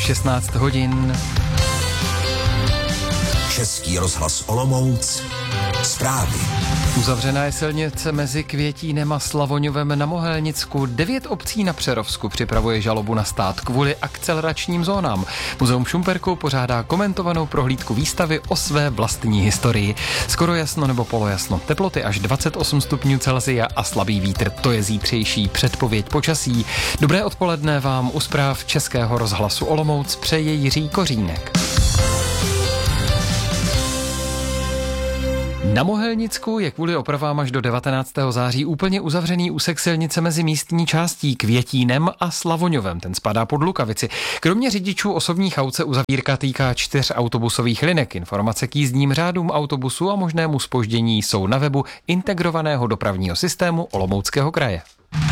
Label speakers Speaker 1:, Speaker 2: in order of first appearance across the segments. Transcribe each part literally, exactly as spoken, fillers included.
Speaker 1: šestnáct hodin.
Speaker 2: Český rozhlas Olomouc. Zprávy.
Speaker 1: Uzavřená je silnice mezi Květínem a Slavoňovem na Mohelnicku. Devět obcí na Přerovsku připravuje žalobu na stát kvůli akceleračním zónám. Muzeum v Šumperku pořádá komentovanou prohlídku výstavy o své vlastní historii. Skoro jasno nebo polojasno. Teploty až dvacet osm stupňů Celsia a slabý vítr. To je zítřejší předpověď počasí. Dobré odpoledne vám u zpráv Českého rozhlasu Olomouc přeje Jiří Kořínek. Na Mohelnicku je kvůli opravám až do devatenáctého září úplně uzavřený úsek silnice mezi místní částí Květínem a Slavoňovem. Ten spadá pod Lukavici. Kromě řidičů osobních aut se uzavírka týká čtyř autobusových linek. Informace k jízdním řádům autobusu a možnému zpoždění jsou na webu integrovaného dopravního systému Olomouckého kraje.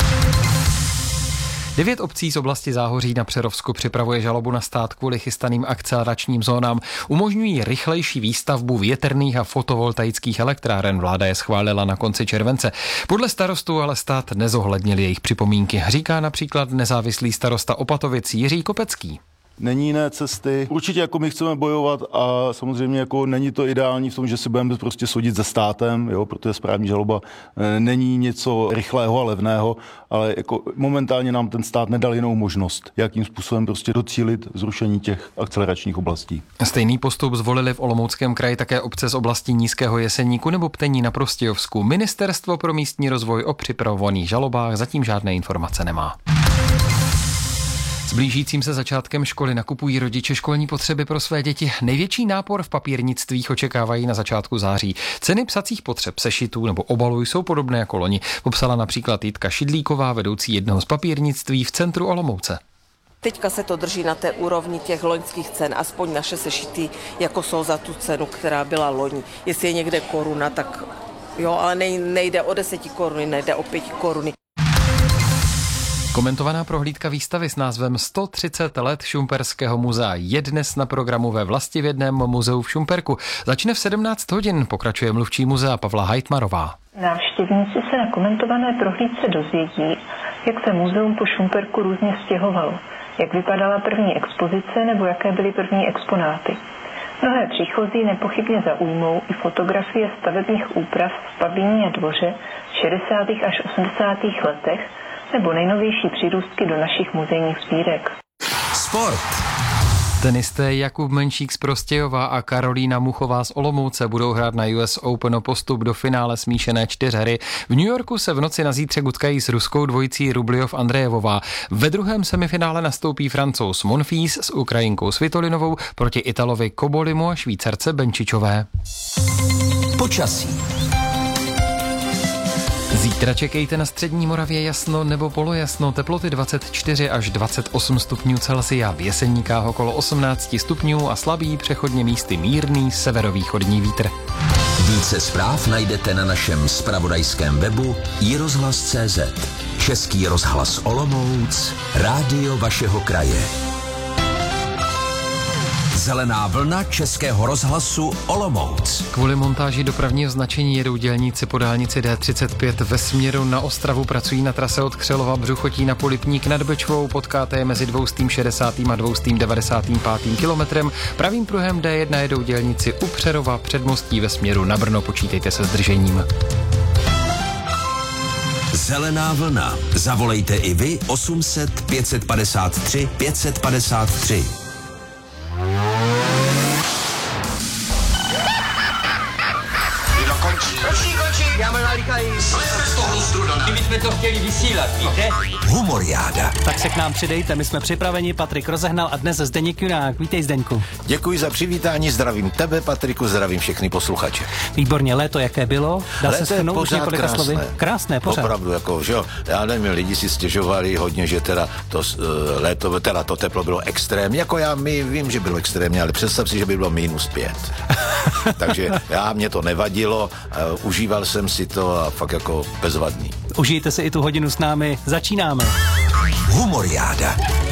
Speaker 1: Devět obcí z oblasti Záhoří na Přerovsku připravuje žalobu na stát kvůli chystaným akceleračním zónám. Umožňují rychlejší výstavbu větrných a fotovoltaických elektráren. Vláda je schválila na konci července. Podle starostů ale stát nezohlednil jejich připomínky. Říká například nezávislý starosta Opatovic Jiří Kopecký.
Speaker 3: Není jiné cesty. Určitě jako my chceme bojovat a samozřejmě jako není to ideální v tom, že si budeme prostě soudit se státem, jo, protože správní žaloba není něco rychlého a levného, ale jako momentálně nám ten stát nedal jinou možnost, jakým způsobem prostě docílit zrušení těch akceleračních oblastí.
Speaker 1: Stejný postup zvolili v Olomouckém kraji také obce z oblasti Nízkého Jeseníku nebo Ptení na Prostějovsku. Ministerstvo pro místní rozvoj o připravovaných žalobách zatím žádné informace nemá. S blížícím se začátkem školy nakupují rodiče školní potřeby pro své děti. Největší nápor v papírnictvích očekávají na začátku září. Ceny psacích potřeb, sešitů nebo obalů jsou podobné jako loni. Popsala například Jitka Šidlíková, vedoucí jednoho z papírnictví v centru Olomouce.
Speaker 4: Teďka se to drží na té úrovni těch loňských cen, aspoň naše sešity, jako jsou za tu cenu, která byla loni. Jestli je někde koruna, tak jo, ale nejde o deseti koruny, nejde o pěti koruny.
Speaker 1: Komentovaná prohlídka výstavy s názvem sto třicet let Šumperského muzea je dnes na programu ve Vlastivědném muzeu v Šumperku. Začne v sedmnáct hodin, pokračuje mluvčí muzea Pavla Hajtmarová.
Speaker 5: Návštěvníci se na komentované prohlídce dozvědí, jak se muzeum po Šumperku různě stěhovalo, jak vypadala první expozice nebo jaké byly první exponáty. Mnohé příchozí nepochybně zaujmou i fotografie stavebních úprav v Pabíně dvoře v šedesátých až osmdesátých letech nebo nejnovější přírůstky do našich muzejních sbírek.
Speaker 2: Sport.
Speaker 1: Tenisté Jakub Menšík z Prostějova a Karolína Muchová z Olomouce budou hrát na U S Open o postup do finále smíšené čtyřhry. V New Yorku se v noci na zítřek utkají s ruskou dvojicí Rubljov Andrejevová. Ve druhém semifinále nastoupí Francouz Monfils s Ukrajinkou Svitolinovou proti Italovi Kobolimu a Švýcarce Benčičové.
Speaker 2: Počasí.
Speaker 1: Zítra čekejte na střední Moravě jasno nebo polojasno, teploty dvacet čtyři až dvacet osm stupňů Celsia, v Jeseníkách okolo osmnáct stupňů a slabý, přechodně místy mírný severovýchodní vítr.
Speaker 2: Více zpráv najdete na našem zpravodajském webu i rozhlas tečka cé zet. Český rozhlas Olomouc, rádio vašeho kraje. Zelená vlna Českého rozhlasu Olomouc.
Speaker 1: Kvůli montáži dopravního značení jedou dělníci po dálnici D třicet pět ve směru na Ostravu, pracují na trase od Křelova Břuchotí na Polipník nad Bečvou, potkáte je mezi dvoustým šedesátým a dvoustým devadesátým pátým kilometrem. Pravým pruhem D jedna jedou dělníci u Přerova předmostí ve směru na Brno, počítejte se zdržením.
Speaker 2: Zelená vlna. Zavolejte i vy osm set pět padesát tři pět padesát tři.
Speaker 6: Končí, končí, já mám nalíkají. Kdyby jsme to chtěli vysílat, víte?
Speaker 2: Humoriáda.
Speaker 7: Tak se k nám přidejte, my jsme připraveni, Patrik rozehnal a dnes Zdeněk Junák. Vítej, Zdeňku.
Speaker 8: Děkuji za přivítání, zdravím tebe, Patriku, zdravím všechny posluchače.
Speaker 7: Výborně, léto jaké bylo? Dá
Speaker 8: léto
Speaker 7: se shrnout už několika
Speaker 8: krásné.
Speaker 7: slovy? Krásné, pořád.
Speaker 8: Opravdu, jako, že jo, já nevím, lidi si stěžovali hodně, že teda to uh, léto, teda to teplo bylo extrémní, jako já my vím, že bylo extrémní, ale představ si, že by bylo minus pět. Takže já, mě to nevadilo, uh, užíval jsem si to a fakt jako bezvadný.
Speaker 7: Užijte si i tu hodinu s námi, začínáme.
Speaker 2: Humoriáda.